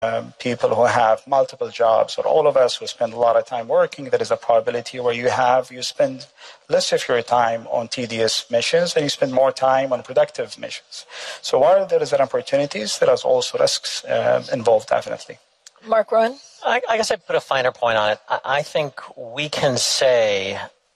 people who have multiple jobs, or all of us who spend a lot of time working, there is a probability where you spend less of your time on tedious missions and you spend more time on productive missions. So while there is opportunities, there is also risks involved, definitely. Mark Rowan? I guess I'd put a finer point on it. I think we can say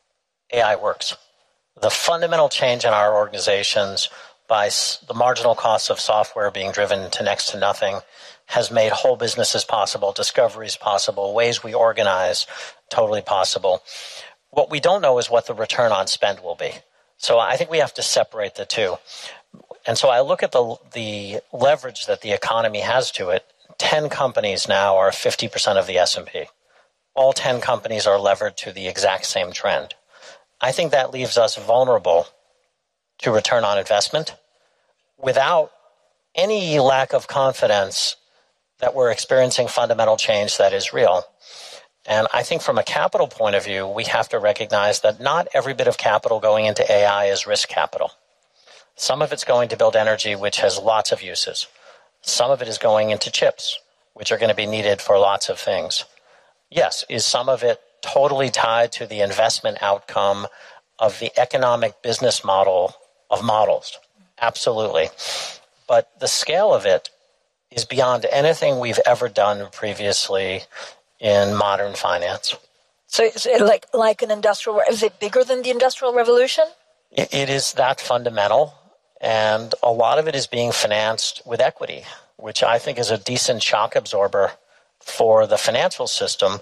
AI works. The fundamental change in our organizations by the marginal costs of software being driven to next to nothing has made whole businesses possible, discoveries possible, ways we organize totally possible. What we don't know is what the return on spend will be. So I think we have to separate the two. And so I look at the leverage that the economy has to it. 10 companies now are 50% of the S&P. All 10 companies are levered to the exact same trend. I think that leaves us vulnerable to return on investment without any lack of confidence that we're experiencing fundamental change that is real. And I think from a capital point of view, we have to recognize that not every bit of capital going into AI is risk capital. Some of it's going to build energy, which has lots of uses. Some of it is going into chips, which are going to be needed for lots of things. Yes, is some of it totally tied to the investment outcome of the economic business model of models? Absolutely. But the scale of it is beyond anything we've ever done previously in modern finance. So is it like an industrial, is it bigger than the Industrial Revolution? It is that fundamental, and a lot of it is being financed with equity, which I think is a decent shock absorber for the financial system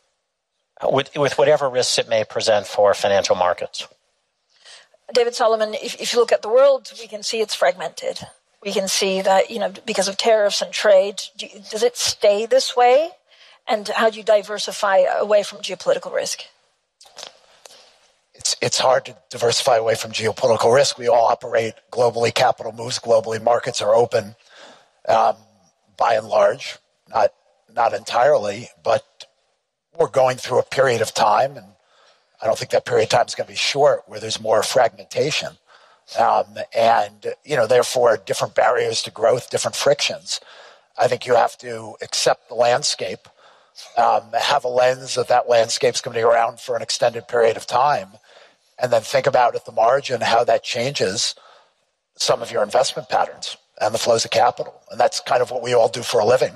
with whatever risks it may present for financial markets. David Solomon, if you look at the world, we can see it's fragmented. We can see that, because of tariffs and trade, does it stay this way? And how do you diversify away from geopolitical risk? It's hard to diversify away from geopolitical risk. We all operate globally. Capital moves globally. Markets are open, by and large, not entirely, but we're going through a period of time, and I don't think that period of time is going to be short, where there's more fragmentation. Therefore, different barriers to growth, different frictions. I think you have to accept the landscape, have a lens that landscape's going to be around for an extended period of time, and then think about at the margin how that changes some of your investment patterns and the flows of capital. And that's kind of what we all do for a living.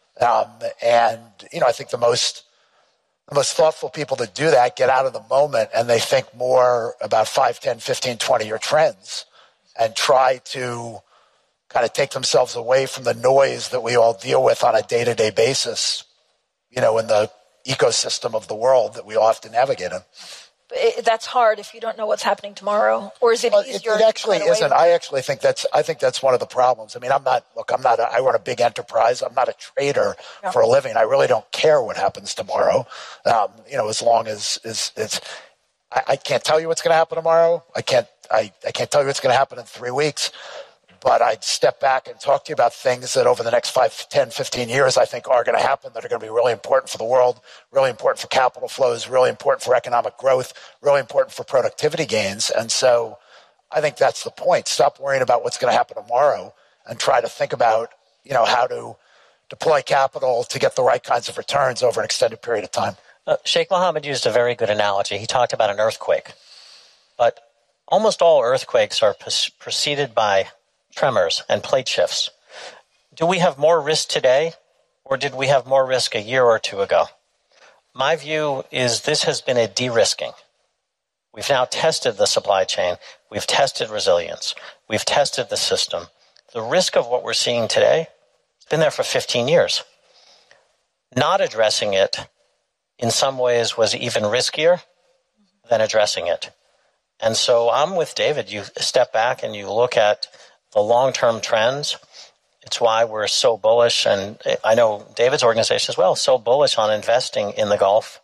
I think the most thoughtful people that do that get out of the moment and they think more about 5, 10, 15, 20-year trends and try to kind of take themselves away from the noise that we all deal with on a day-to-day basis, in the ecosystem of the world that we all have to navigate in. That's hard if you don't know what's happening tomorrow, or is it easier? It actually isn't. I actually think that's one of the problems. I mean, I run a big enterprise. I'm not a trader for a living. I really don't care what happens tomorrow. As long as it's, I can't tell you what's going to happen tomorrow. I can't tell you what's going to happen in 3 weeks. But I'd step back and talk to you about things that over the next 5, 10, 15 years I think are going to happen, that are going to be really important for the world, really important for capital flows, really important for economic growth, really important for productivity gains. And so I think that's the point. Stop worrying about what's going to happen tomorrow and try to think about, how to deploy capital to get the right kinds of returns over an extended period of time. Sheikh Mohammed used a very good analogy. He talked about an earthquake. But almost all earthquakes are preceded by tremors and plate shifts. Do we have more risk today, or did we have more risk a year or two ago? My view is this has been a de-risking. We've now tested the supply chain. We've tested resilience. We've tested the system. The risk of what we're seeing today has been there for 15 years. Not addressing it in some ways was even riskier than addressing it. And so I'm with David. You step back and you look at the long-term trends. It's why we're so bullish, and I know David's organization as well, so bullish on investing in the Gulf.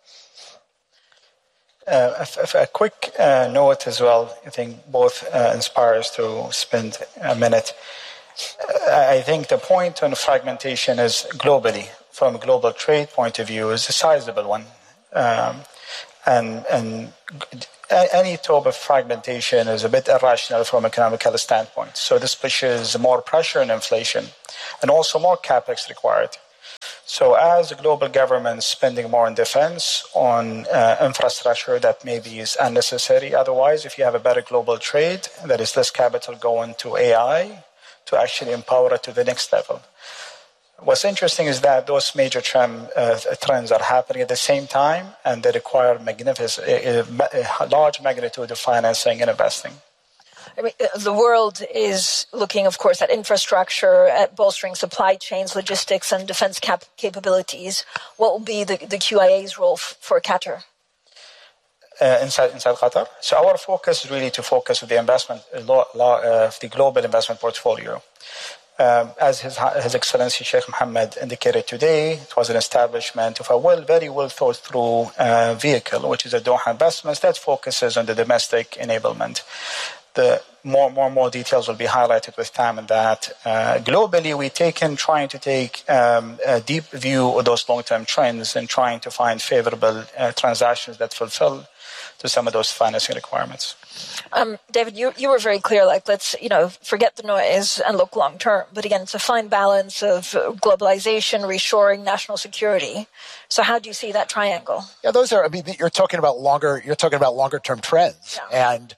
A quick note as well, I think both inspire us to spend a minute. I think the point on fragmentation is globally, from a global trade point of view, is a sizable one. And any type of fragmentation is a bit irrational from an economical standpoint. So this pushes more pressure on inflation and also more capex required. So as global governments spending more on defense, on infrastructure that maybe is unnecessary otherwise, if you have a better global trade, there is less capital going to AI to actually empower it to the next level. What's interesting is that those major trends are happening at the same time, and they require a large magnitude of financing and investing. I mean, the world is looking, of course, at infrastructure, at bolstering supply chains, logistics, and defense capabilities. What will be the QIA's role for Qatar? Inside Qatar? So our focus is really to focus on the investment, the global investment portfolio. As His Excellency Sheikh Mohammed indicated today, it was an establishment of a very well thought through vehicle, which is a Doha Investments that focuses on the domestic enablement. The more details will be highlighted with time in that. Globally, trying to take a deep view of those long-term trends and trying to find favorable transactions that fulfill to some of those financing requirements. David, you were very clear, let's, forget the noise and look long term. But again, it's a fine balance of globalization, reshoring, national security. So how do you see that triangle? Yeah, you're talking about longer term trends. Yeah. And,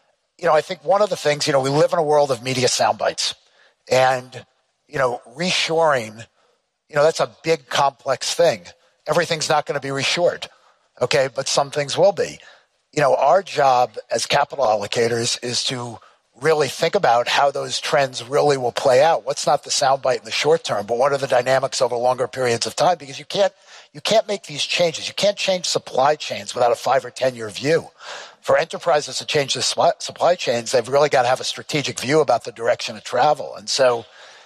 I think one of the things, we live in a world of media sound bites, and, reshoring, that's a big complex thing. Everything's not going to be reshored. Okay. But some things will be. Our job as capital allocators is to really think about how those trends really will play out. What's not the soundbite in the short term, but what are the dynamics over longer periods of time? Because you can't make these changes. You can't change supply chains without a 5 or 10 year view. For enterprises to change the supply chains, they've really got to have a strategic view about the direction of travel. And so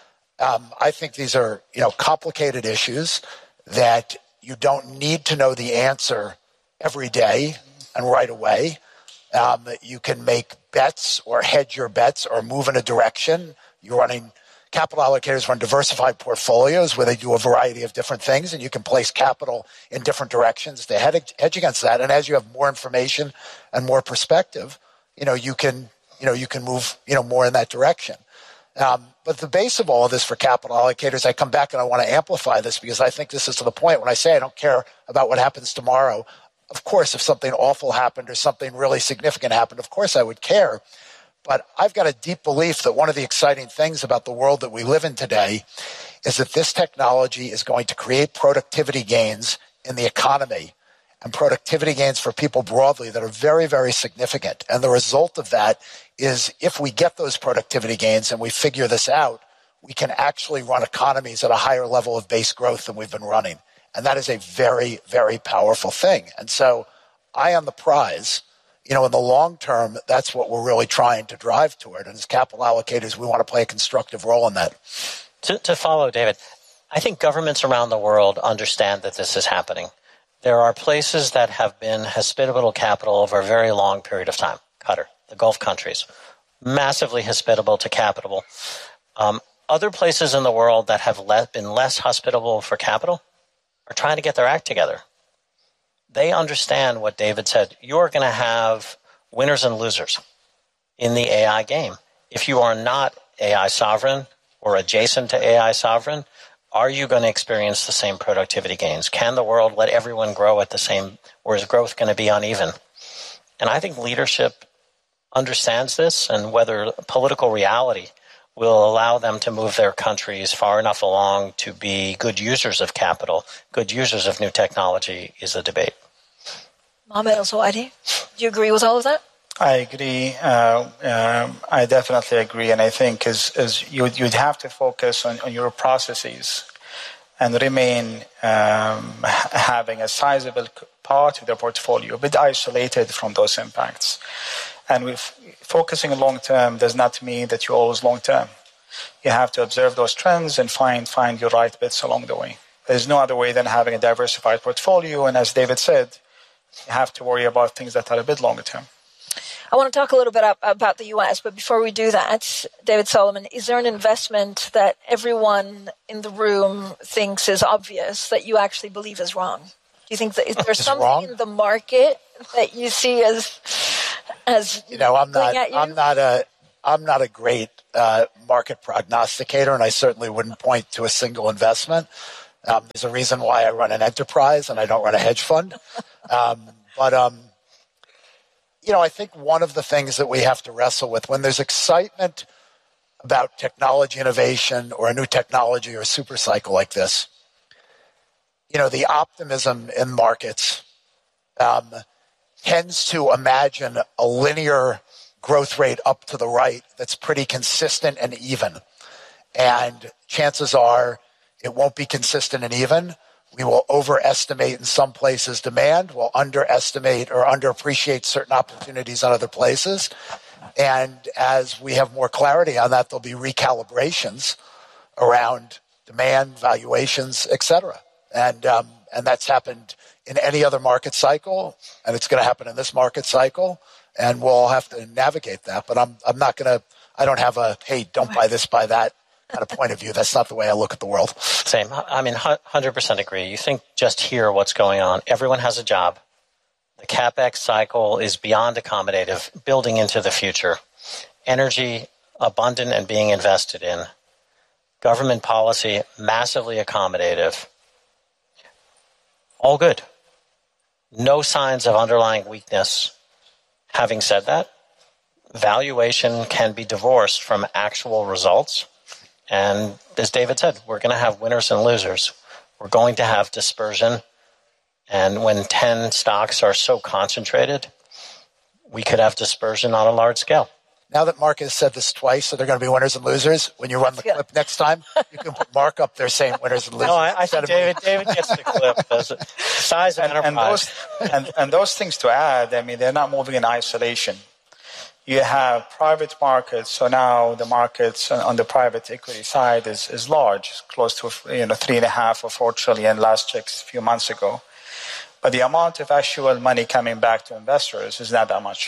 I think these are, complicated issues that you don't need to know the answer every day and right away. You can make bets or hedge your bets or move in a direction. Capital allocators run diversified portfolios where they do a variety of different things, and you can place capital in different directions to hedge against that. And as you have more information and more perspective, you can move, more in that direction. But the base of all of this for capital allocators, I come back and I want to amplify this because I think this is to the point when I say I don't care about what happens tomorrow. Of course, if something awful happened or something really significant happened, of course I would care. But I've got a deep belief that one of the exciting things about the world that we live in today is that this technology is going to create productivity gains in the economy and productivity gains for people broadly that are very, very significant. And the result of that is if we get those productivity gains and we figure this out, we can actually run economies at a higher level of base growth than we've been running. And that is a very, very powerful thing. And so eye on the prize. In the long term, that's what we're really trying to drive toward. And as capital allocators, we want to play a constructive role in that. To follow, David, I think governments around the world understand that this is happening. There are places that have been hospitable to capital over a very long period of time. Qatar, the Gulf countries, massively hospitable to capital. Other places in the world that have been less hospitable for capital are trying to get their act together. They understand what David said. You're going to have winners and losers in the AI game. If you are not AI sovereign or adjacent to AI sovereign, are you going to experience the same productivity gains? Can the world let everyone grow at the same, or is growth going to be uneven? And I think leadership understands this, and whether political reality will allow them to move their countries far enough along to be good users of capital, good users of new technology, is a debate. Mohammed Al-Suwaidi, do you agree with all of that? I agree. I definitely agree. And I think as you'd have to focus on your processes and remain having a sizable part of the portfolio, a bit isolated from those impacts. And focusing on long term does not mean that you're always long term. You have to observe those trends and find your right bits along the way. There's no other way than having a diversified portfolio. And as David said, you have to worry about things that are a bit longer term. I want to talk a little bit about the U.S., but before we do that, David Solomon, is there an investment that everyone in the room thinks is obvious that you actually believe is wrong? Do you think that is there something in the market that you see as I'm not a great market prognosticator, and I certainly wouldn't point to a single investment. There's a reason why I run an enterprise and I don't run a hedge fund. I think one of the things that we have to wrestle with when there's excitement about technology innovation or a new technology or a super cycle like this, the optimism in markets tends to imagine a linear growth rate up to the right that's pretty consistent and even. And chances are it won't be consistent and even. We will overestimate in some places demand. We'll underestimate or underappreciate certain opportunities in other places. And as we have more clarity on that, there'll be recalibrations around demand, valuations, et cetera. And that's happened in any other market cycle, and it's going to happen in this market cycle, and we'll have to navigate that. But I'm not going to. I don't have a hey, don't buy this, buy that kind of point of view. That's not the way I look at the world. Same. 100% agree. You think just here what's going on. Everyone has a job. The CapEx cycle is beyond accommodative, building into the future. Energy abundant and being invested in. Government policy massively accommodative. All good. No signs of underlying weakness. Having said that, valuation can be divorced from actual results. And as David said, we're going to have winners and losers. We're going to have dispersion. And when 10 stocks are so concentrated, we could have dispersion on a large scale. Now that Mark has said this twice, so they're going to be winners and losers. When you run the clip next time, you can put Mark up there saying winners and losers. No, I think David gets the clip. Size of enterprise. And those things to add, they're not moving in isolation. You have private markets, so now the markets on the private equity side is large, close to 3.5 or 4 trillion last check a few months ago. But the amount of actual money coming back to investors is not that much.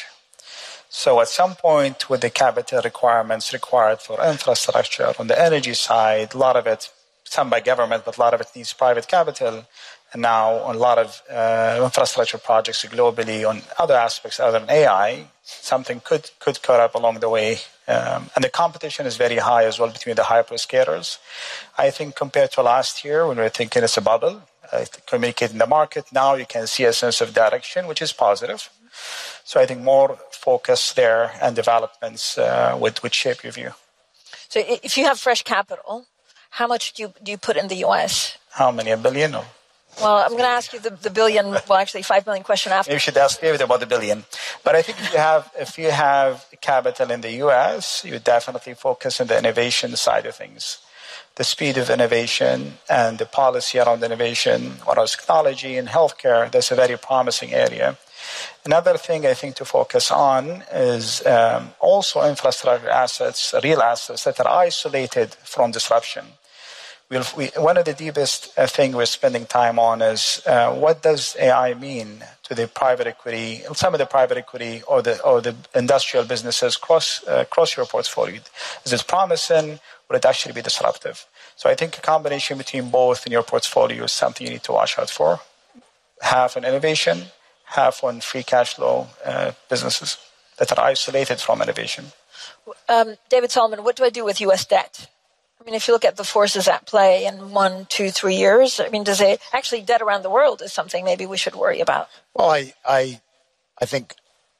So at some point with the capital requirements required for infrastructure on the energy side, a lot of it, some by government, but a lot of it needs private capital. And now on a lot of infrastructure projects globally on other aspects other than AI, something could cut up along the way. And the competition is very high as well between the hyperscalers. I think compared to last year when we were thinking it's a bubble, communicating the market, now you can see a sense of direction, which is positive. So I think more focus there and developments would shape your view. So if you have fresh capital, how much do you put in the U.S.? How many? $1 billion? Or? Well, I'm going to ask you the billion, well, actually 5 million question after. Maybe you should ask David about the billion. But I think if you have capital in the U.S., you definitely focus on the innovation side of things. The speed of innovation and the policy around innovation, whether it's technology and healthcare, that's a very promising area. Another thing I think to focus on is also infrastructure assets, real assets that are isolated from disruption. One of the deepest thing we're spending time on is what does AI mean to the private equity, some of the private equity or the industrial businesses across your portfolio? Is it promising? Will it actually be disruptive? So I think a combination between both in your portfolio is something you need to watch out for. Half on innovation, half on free cash flow businesses that are isolated from innovation. David Solomon, what do I do with U.S. debt? I mean, if you look at the forces at play in 1, 2, 3 years, I mean, actually debt around the world is something maybe we should worry about? Well, I think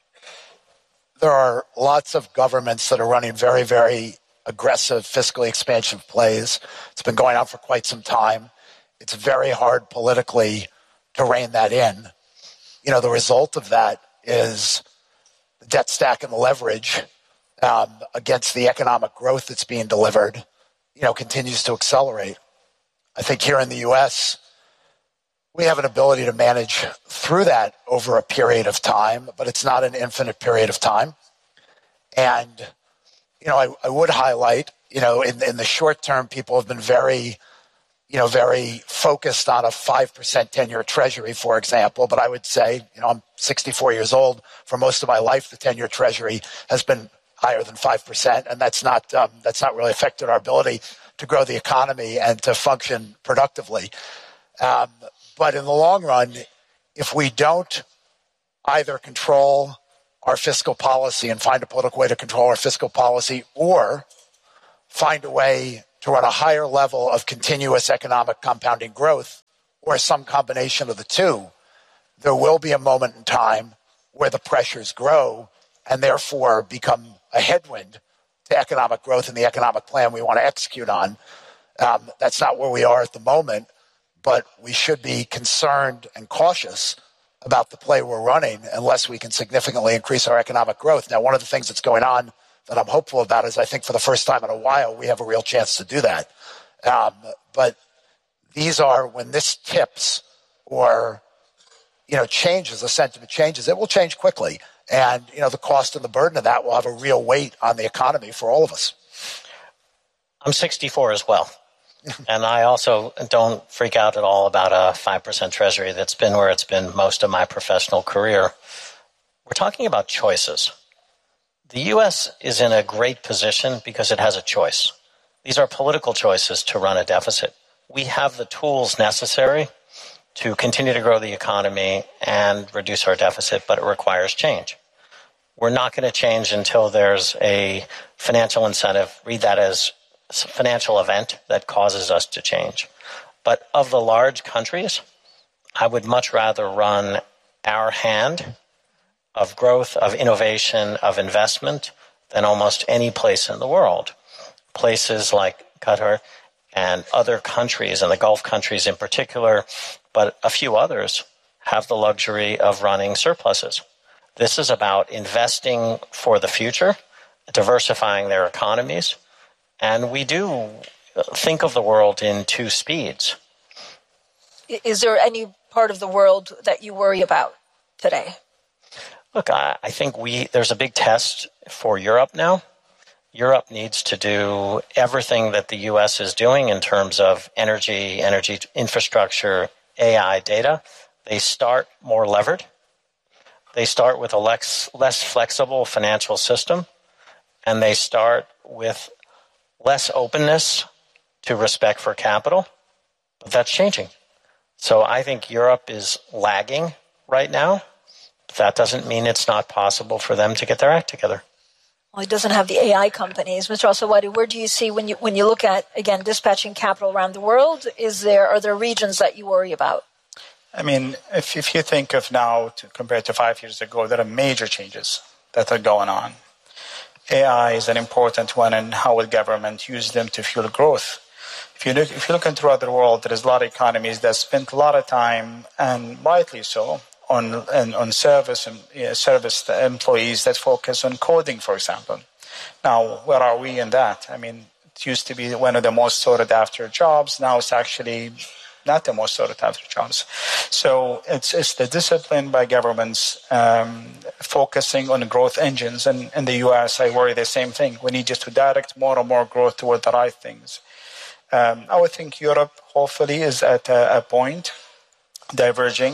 there are lots of governments that are running very, very aggressive fiscally expansive plays. It's been going on for quite some time. It's very hard politically to rein that in. The result of that is the debt stack and the leverage against the economic growth that's being delivered, continues to accelerate. I think here in the U.S., we have an ability to manage through that over a period of time, but it's not an infinite period of time. And, I would highlight, in the short term, people have been very focused on a 5% 10-year treasury, for example. But I would say, I'm 64 years old. For most of my life, the 10-year treasury has been higher than 5%, and that's not really affected our ability to grow the economy and to function productively. But in the long run, if we don't either control our fiscal policy and find a political way to control our fiscal policy, or find a way to run a higher level of continuous economic compounding growth or some combination of the two, there will be a moment in time where the pressures grow and therefore become a headwind to economic growth and the economic plan we want to execute on. That's not where we are at the moment, but we should be concerned and cautious about the play we're running unless we can significantly increase our economic growth. Now, one of the things that's going on that I'm hopeful about is I think for the first time in a while, we have a real chance to do that. But these are, when this tips or, changes, the sentiment changes, it will change quickly. And, the cost and the burden of that will have a real weight on the economy for all of us. I'm 64 as well. And I also don't freak out at all about a 5% treasury that's been where it's been most of my professional career. We're talking about choices. The U.S. is in a great position because it has a choice. These are political choices to run a deficit. We have the tools necessary to continue to grow the economy and reduce our deficit, but it requires change. We're not going to change until there's a financial incentive, read that as a financial event that causes us to change. But of the large countries, I would much rather run our hand of growth, of innovation, of investment than almost any place in the world. Places like Qatar and other countries, and the Gulf countries in particular, but a few others, have the luxury of running surpluses. This is about investing for the future, diversifying their economies, and we do think of the world in two speeds. Is there any part of the world that you worry about today? Look, I think there's a big test for Europe now. Europe needs to do everything that the U.S. is doing in terms of energy infrastructure, AI, data. They start more levered. They start with a less flexible financial system, and they start with less openness to respect for capital. But that's changing. So I think Europe is lagging right now. That doesn't mean it's not possible for them to get their act together. Well, it doesn't have the AI companies. Mr. Al-Sawadi, where do you see, when you look at, again, dispatching capital around the world, are there regions that you worry about? I mean, if you think of now compared to 5 years ago, there are major changes that are going on. AI is an important one, and how will government use them to fuel growth? If you look into the other world, there is a lot of economies that spend a lot of time, and rightly so, on service employees that focus on coding, for example. Now, where are we in that? I mean, it used to be one of the most sought after jobs. Now it's actually not the most sought after jobs. So it's the discipline by governments focusing on growth engines. And in the U.S., I worry the same thing. We need just to direct more and more growth toward the right things. I would think Europe, hopefully, is at a point diverging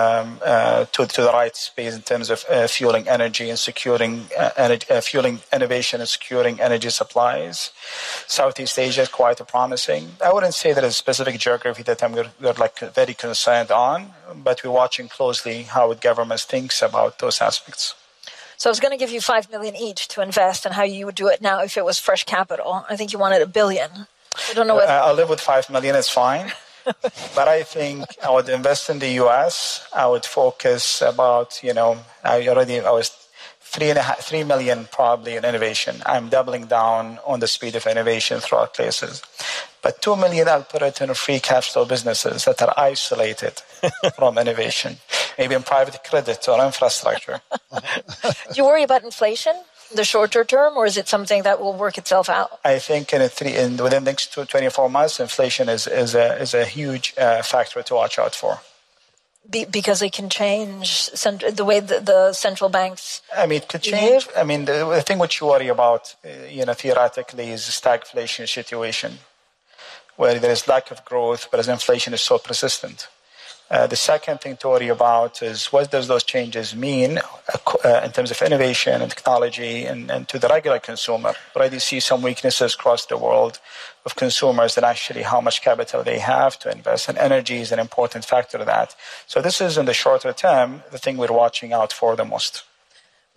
to the right space in terms of fueling energy and securing fueling innovation and securing energy supplies. Southeast Asia is quite promising. I wouldn't say that a specific geography that we're very concerned on, but we're watching closely how governments thinks about those aspects. So I was going to give you $5 million each to invest, and how you would do it now if it was fresh capital. I think you wanted $1 billion. I don't know whether I'll live with $5 million. It's fine. But I think I would invest in the U.S. I would focus about, I was $3 million probably in innovation. I'm doubling down on the speed of innovation throughout places. But $2 million, I'll put it in free cash flow businesses that are isolated from innovation, maybe in private credit or infrastructure. Do you worry about inflation in the shorter term, or is it something that will work itself out? I think within the next 24 months, inflation is a huge factor to watch out for. Because it can change the way the central banks. I mean, it could change. I mean, the thing which you worry about, theoretically, is a stagflation situation, where there is lack of growth, but as inflation is so persistent. The second thing to worry about is what does those changes mean in terms of innovation and technology and to the regular consumer. We already see some weaknesses across the world of consumers and actually how much capital they have to invest. And energy is an important factor to that. So this is in the shorter term, the thing we're watching out for the most.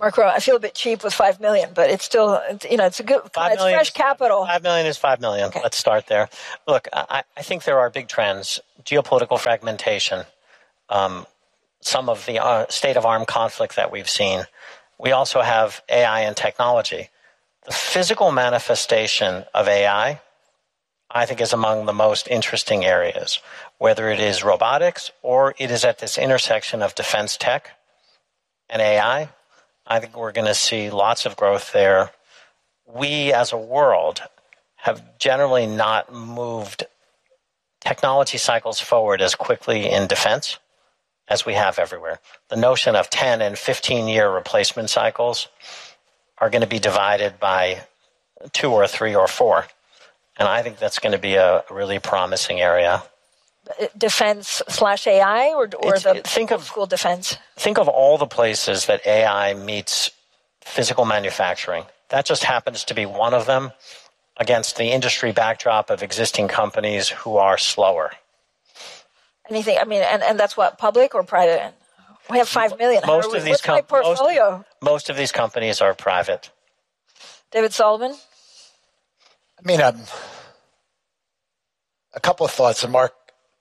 Mark Rowan, I feel a bit cheap with $5 million, but it's still, it's a good, it's fresh capital. $5 million is $5 million. Okay. Let's start there. Look, I think there are big trends. Geopolitical fragmentation, some of the state of armed conflict that we've seen. We also have AI and technology. The physical manifestation of AI, I think, is among the most interesting areas, whether it is robotics or it is at this intersection of defense tech and AI. I think we're going to see lots of growth there. We, as a world, have generally not moved technology cycles forward as quickly in defense as we have everywhere. The notion of 10 and 15-year replacement cycles are going to be divided by 2 or 3 or 4. And I think that's going to be a really promising area. Defense/AI or the school defense? Think of all the places that AI meets physical manufacturing. That just happens to be one of them against the industry backdrop of existing companies who are slower. Anything, and that's what, public or private? We have 5 million. What's my portfolio? Most of these companies are private. David Solomon? A couple of thoughts, and Mark,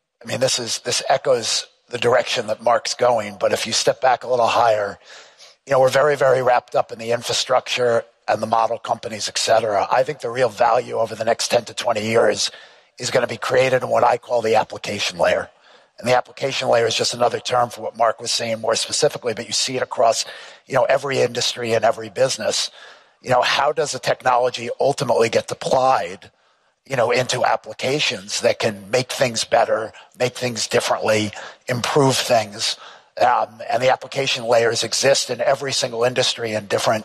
this echoes the direction that Mark's going, but if you step back a little higher, we're very, very wrapped up in the infrastructure and the model companies, et cetera. I think the real value over the next 10 to 20 years is going to be created in what I call the application layer. And the application layer is just another term for what Mark was saying more specifically, but you see it across, every industry and every business. How does the technology ultimately get deployed, into applications that can make things better, make things differently, improve things? And the application layers exist in every single industry in different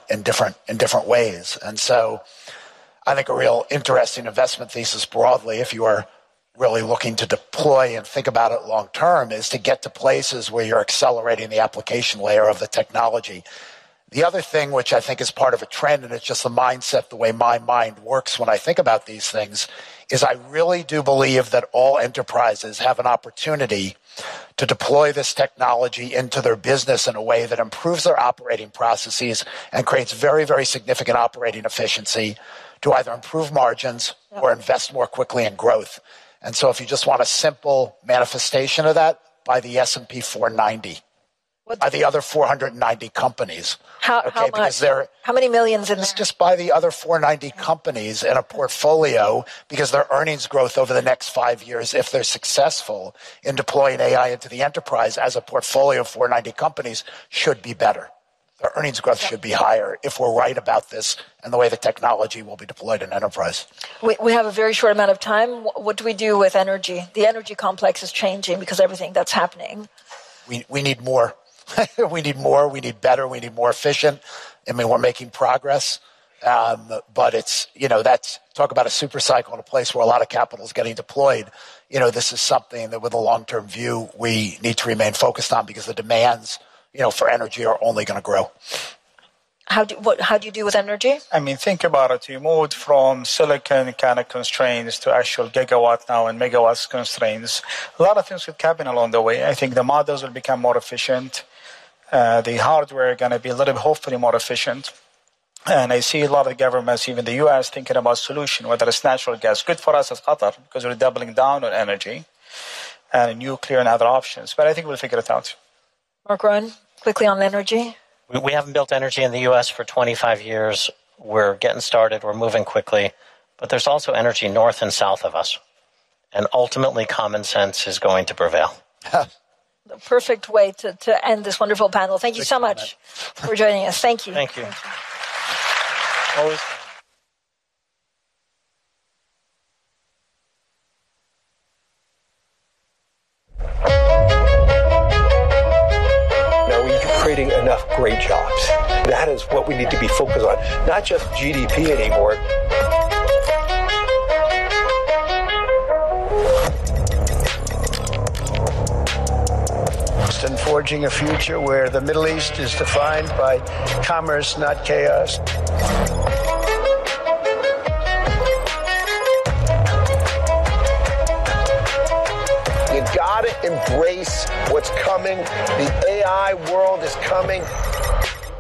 ways. And so I think a real interesting investment thesis broadly, if you are really looking to deploy and think about it long term, is to get to places where you're accelerating the application layer of the technology. The other thing, which I think is part of a trend, and it's just the mindset, the way my mind works when I think about these things, is I really do believe that all enterprises have an opportunity to deploy this technology into their business in a way that improves their operating processes and creates very, very significant operating efficiency to either improve margins or invest more quickly in growth. And so if you just want a simple manifestation of that, buy the S&P 490. By the other 490 companies. How much? How many millions in there? Just buy the other 490 companies in a portfolio, because their earnings growth over the next 5 years, if they're successful in deploying AI into the enterprise as a portfolio of 490 companies, should be better. Their earnings growth should be higher if we're right about this and the way the technology will be deployed in enterprise. We have a very short amount of time. What do we do with energy? The energy complex is changing because of everything that's happening. We need more. We need more, we need better, we need more efficient. We're making progress. But it's, that's, talk about a super cycle in a place where a lot of capital is getting deployed. This is something that with a long-term view, we need to remain focused on, because the demands, for energy are only going to grow. How do you do with energy? Think about it. You moved from silicon kind of constraints to actual gigawatt now and megawatts constraints. A lot of things will happen along the way. I think the models will become more efficient. The hardware are going to be hopefully more efficient. And I see a lot of governments, even the U.S., thinking about solution, whether it's natural gas. Good for us as Qatar, because we're doubling down on energy and nuclear and other options. But I think we'll figure it out. Mark Rowan, quickly on energy. We haven't built energy in the U.S. for 25 years. We're getting started. We're moving quickly. But there's also energy north and south of us. And ultimately, common sense is going to prevail. The perfect way to end this wonderful panel. Thank you so much for joining us. Thank you. Thank you. Always. Creating enough great jobs. That is what we need to be focused on, not just GDP anymore. And forging a future where the Middle East is defined by commerce, not chaos. You gotta embrace what's coming. The AI world is coming.